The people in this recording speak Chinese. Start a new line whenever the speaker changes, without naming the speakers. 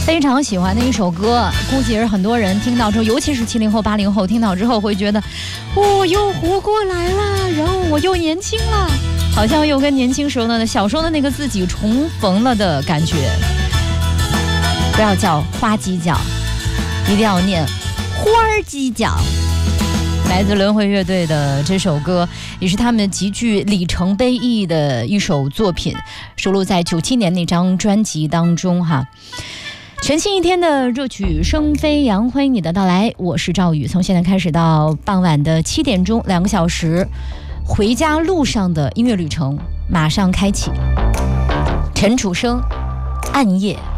非常喜欢的一首歌，估计也是很多人听到之后，尤其是70后、80后听到之后会觉得，我又活过来了，然后我又年轻了，好像又跟年轻时候的小时候的那个自己重逢了的感觉。不要叫花鸡脚，一定要念花儿鸡脚。来自轮回乐队的这首歌，也是他们极具里程碑意义的一首作品，收录在97年那张专辑当中哈。全新一天的热曲声飞扬，欢迎你的到来，我是赵宇。从现在开始到傍晚的7点钟，2个小时，回家路上的音乐旅程马上开启。陈楚生，暗夜。